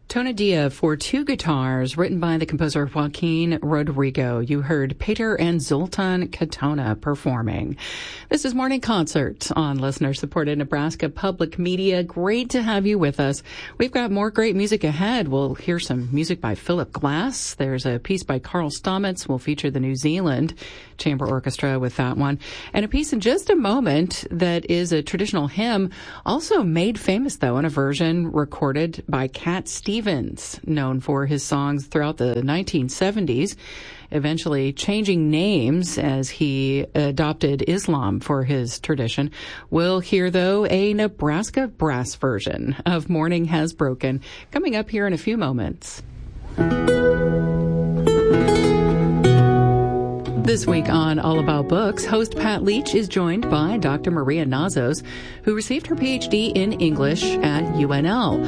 Tonadilla for two guitars, written by the composer Joaquin Rodrigo. You heard Peter and Zoltan Katona performing. This is Morning Concert on listener-supported Nebraska Public Media. Great to have you with us. We've got more great music ahead. We'll hear some music by Philip Glass. There's a piece by Carl Stamets. We'll feature the New Zealand Chamber Orchestra with that one. And a piece in just a moment that is a traditional hymn, also made famous, though, in a version recorded by Cat Stevens, known for his songs throughout the 1970s, eventually changing names as he adopted Islam for his tradition. We'll hear, though, a Nebraska brass version of Morning Has Broken coming up here in a few moments. This week on All About Books, host Pat Leach is joined by Dr. Maria Nazos, who received her PhD in English at UNL.